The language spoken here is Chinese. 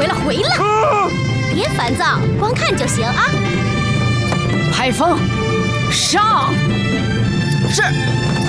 了，回来！别烦躁，光看就行啊。 海风，上！ 是。